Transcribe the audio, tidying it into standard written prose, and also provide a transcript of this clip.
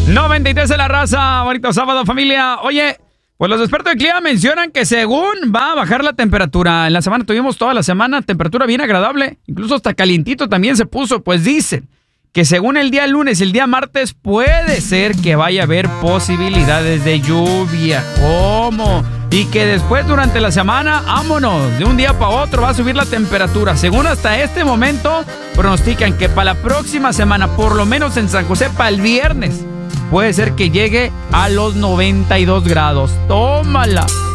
93 de la raza, bonito sábado familia. Oye, pues los expertos de clima mencionan que según va a bajar la temperatura. En la semana tuvimos toda la semana temperatura bien agradable, incluso hasta calientito también se puso. Pues dicen que según el día lunes y el día martes puede ser que vaya a haber posibilidades de lluvia. ¿Cómo? Y que después durante la semana, vámonos, de un día para otro va a subir la temperatura. Según hasta este momento, pronostican que para la próxima semana, por lo menos en San José, para el viernes, puede ser que llegue a los 92 grados. ¡Tómala!